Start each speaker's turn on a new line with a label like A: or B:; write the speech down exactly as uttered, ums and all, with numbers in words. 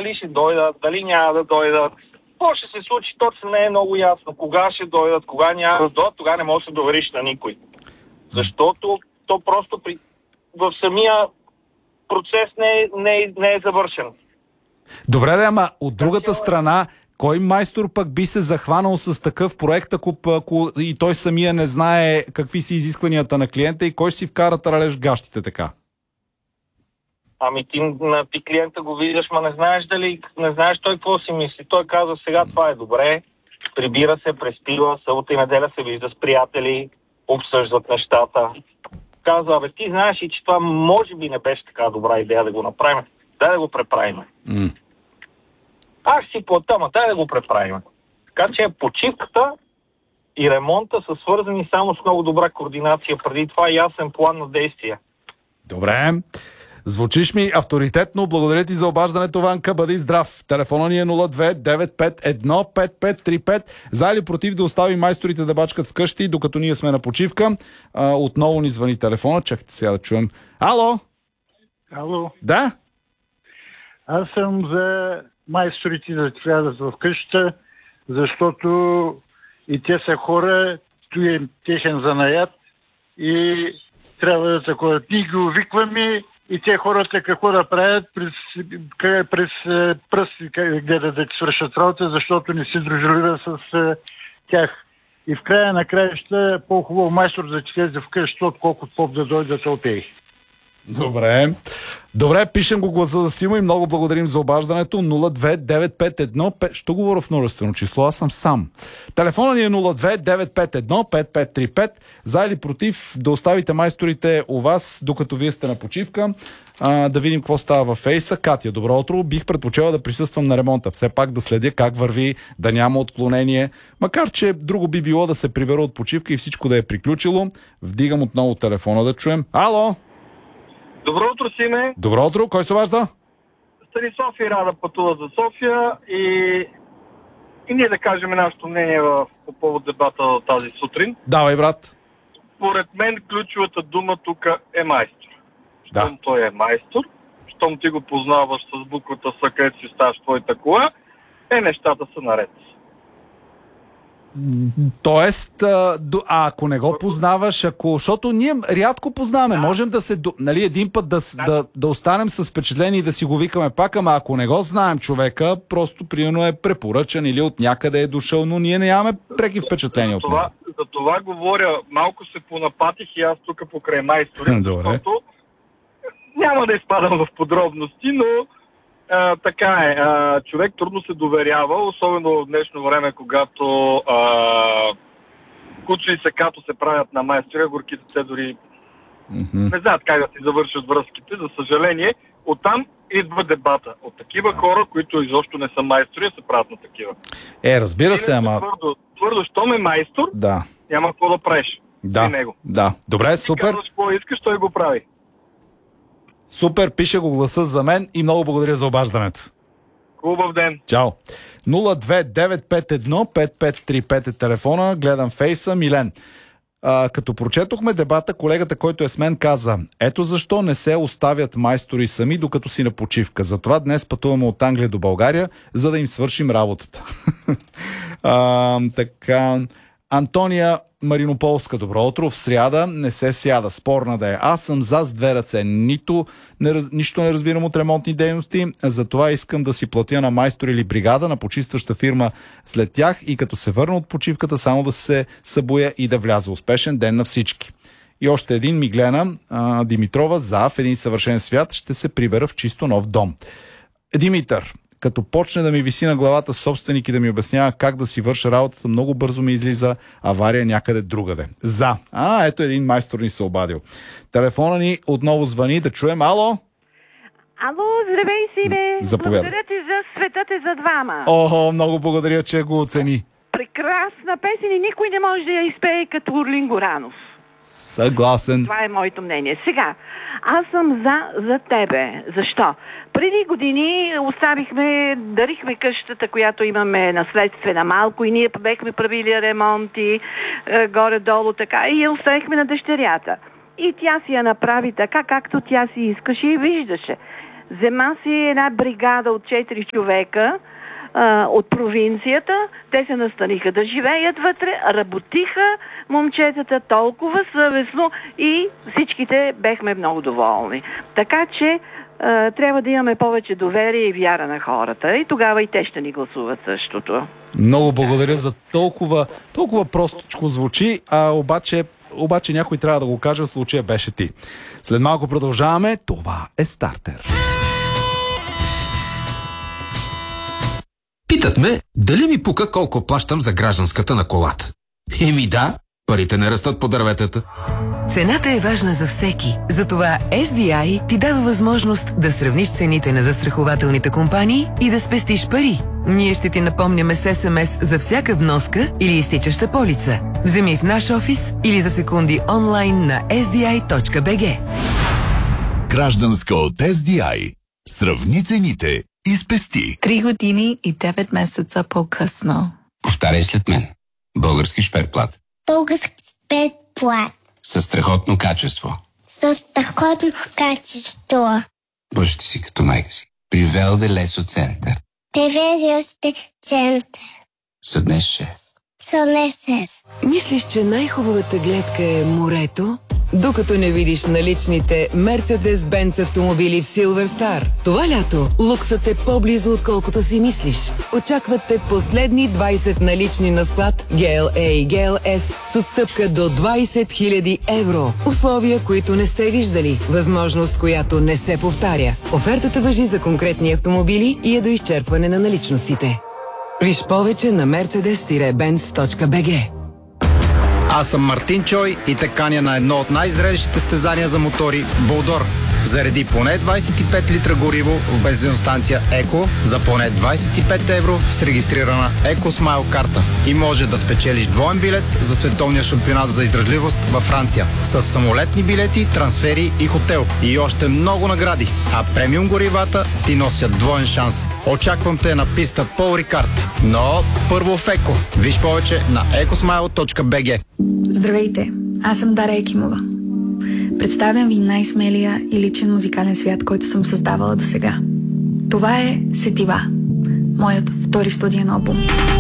A: дали ще дойдат, дали няма да дойдат. Какво ще се случи, точно не е много ясно. Кога ще дойдат, кога няма да дойдат, тогава не можеш да довериш на никой. Защото то просто при... в самия процес не е, не е, не е завършен.
B: Добре, да, ама от другата страна, кой майстор пък би се захванал с такъв проект, ако, ако и той самия не знае какви са изискванията на клиента и кой ще си вкара таралеж гащите така?
A: Ами ти на ти клиента го виждаш, ма не знаеш дали, не знаеш той какво си мисли. Той казва, сега това е добре, прибира се, преспива, събота и неделя се вижда с приятели, обсъждат нещата. Казва, бе, ти знаеш и че това може би не беше така добра идея да го направим. Дай да го преправим.
B: Mm.
A: Аз си плата, ма дай да го преправим. Така че почивката и ремонта са свързани само с много добра координация. Преди това ясен план на действие.
B: Добре. Звучиш ми авторитетно. Благодаря ти за обаждането, Ванка. Бъди здрав. Телефона ни е нула две девет пет едно пет пет три пет. За или против да оставим майсторите да бачкат вкъщи, докато ние сме на почивка. А, отново ни звъни телефона. Чакайте сега да чуем. Ало?
C: Ало?
B: Да?
C: Аз съм за майсторите да трябва в къща, защото и те са хора, той е техен занаят и трябва да такова. Ние ги увикваме и те хората какво да правят през, през пръсти гледат да свършат работа, защото не си дружелюбен с тях. И в края на краища по-хубаво майстор да ти влезе вкъщи, отколкото поп да дойде да те опее.
B: Добре. Добре, пишем го гласа за Симо и много благодарим за обаждането. нула две девет пет едно пет... Що говоря в множествено число? Аз съм сам. Телефона ни е нула две девет пет едно пет пет три пет. За или против да оставите майсторите у вас, докато вие сте на почивка. А, да видим какво става във Фейса. Катя, добро утро. Бих предпочела да присъствам на ремонта. Все пак да следя как върви, да няма отклонение. Макар, че друго би било да се прибера от почивка и всичко да е приключило. Вдигам отново телефона да чуем. Ало!
A: Добро утро, Симе.
B: Добро утро, кой се обажда?
A: Станислав и Рада пътуват за София и, и ние да кажем нашето мнение в, по повод дебата тази сутрин.
B: Давай, брат.
A: Според мен ключовата дума тук е майстор.
B: Да.
A: Щом той е майстор, щом ти го познаваш с буквата С, където си ставаш твоята кола, е нещата са наред.
B: Тоест, а, а ако не го познаваш, ако, защото ние рядко познаваме, да. Можем да се, нали, един път да, да. Да, да останем с впечатление и да си го викаме пак, ама ако не го знаем човека, просто примерно е препоръчан или от някъде е дошъл, но ние нямаме преки впечатления от него.
A: За това говоря, малко се понапатих и аз тук покрай майстори, защото няма да изпадам в подробности, но А, така е. А, човек трудно се доверява, особено в днешно време, когато а, куче и секато се правят на майстори, горките те дори mm-hmm. не знаят как да си завършат връзките. За съжаление, оттам идва дебата. От такива хора, които изобщо не са майстори, се правят на такива.
B: Е, разбира се, ама...
A: Твърдо, твърдо, щом е майстор,
B: да.
A: Няма какво да правиш.
B: Да,
A: него.
B: да. Добре, супер.
A: Ти казваш какво искаш, той го прави.
B: Супер, пише го гласа за мен и много благодаря за обаждането.
A: Хубав ден.
B: Чао. нула две девет пет едно пет пет три пет е телефона. Гледам Фейса. Милен. А, като прочетохме дебата, колегата, който е с мен, каза: ето защо не се оставят майстори сами, докато си на почивка. Затова днес пътуваме от Англия до България, за да им свършим работата. а, така... Антония Маринополска, добро утро. В сряда не се сяда. Спорна да е. Аз съм за с две ръце. Нито, не, нищо не разбирам от ремонтни дейности, затова искам да си платя на майстор или бригада на почистваща фирма след тях и като се върна от почивката, само да се събуя и да вляза. Успешен ден на всички. И още един, Миглена а, Димитрова, за в един съвършен свят ще се прибера в чисто нов дом. Димитър, като почне да ми виси на главата собственик и да ми обяснява как да си върша работата, много бързо ми излиза авария някъде другаде. За. А, ето един майстор ни се обадил. Телефона ни отново звъни, да чуем. Ало?
D: Ало, здравей си, бе.
B: Заповядай.
D: Благодаря ти за Светът е за двама.
B: Охо, много благодаря, че го оцени.
D: Прекрасна песен и никой не може да я изпее като Орлин Горанов.
B: Съгласен.
D: Това е моето мнение. Сега, аз съм за, за тебе. Защо? Преди години оставихме, дарихме къщата, която имаме наследствена малко и ние бехме правили ремонти е, горе-долу така и я оставихме на дъщерята. И тя си я направи така, както тя си искаше и виждаше. Взема си една бригада от четири човека а, от провинцията. Те се настаниха да живеят вътре, работиха момчетата толкова съвестно и всичките бехме много доволни. Така че а, трябва да имаме повече доверие и вяра на хората и тогава и те ще ни гласуват същото.
B: Много благодаря за толкова, толкова простичко звучи, а обаче, обаче някой трябва да го каже, в случая беше ти. След малко продължаваме. Това е Стартер.
E: Питат ме, дали ми пука колко плащам за гражданската на колата. Еми да, парите не растат по дърветата.
F: Цената е важна за всеки. Затова Ес Ди Ай ти дава възможност да сравниш цените на застрахователните компании и да спестиш пари. Ние ще ти напомняме с Ес Ем Ес за всяка вноска или изтичаща полица. Вземи в наш офис или за секунди онлайн на ес ди ай точка би джи.
G: Гражданска от Ес Ди Ай. Сравни цените и спести.
H: Три години и девет месеца по-късно.
E: Повтаряй след мен. Български шперплат.
I: Български шперплат.
E: Със страхотно качество.
I: Със страхотно качество.
E: Бъжете си като майка си. При Велде Лесо Център.
I: Тевериосте център.
E: Съднес шест.
I: Съднес шест.
F: Мислиш, че най-хубавата гледка е морето? Докато не видиш наличните Mercedes-Benz автомобили в Silver Star. Това лято луксът е по-близо, отколкото си мислиш. Очакват те последни двайсет налични на склад Джи Ел Ей и Джи Ел Ес с отстъпка до двайсет хиляди евро. Условия, които не сте виждали. Възможност, която не се повтаря. Офертата важи за конкретни автомобили и е до изчерпване на наличностите. Виж повече на мерцедес бенц точка би джи.
J: Аз съм Мартин Чой и те каня на едно от най-зрелищите състезания за мотори – Булдор. Зареди поне двайсет и пет литра гориво в бензиностанция Еко за поне двайсет и пет евро с регистрирана Еко Смайл карта. И може да спечелиш двоен билет за световния шампионат за издръжливост във Франция. С самолетни билети, трансфери и хотел. И още много награди. А премиум горивата ти носят двоен шанс. Очаквам те на писта Пол Рикард. Но първо в Еко. Виж повече на екосмайл точка би джи.
K: Здравейте, аз съм Дара Екимова. Представям ви най-смелия и личен музикален свят, който съм създавала досега. Това е Сетива, моят втори студиен албум.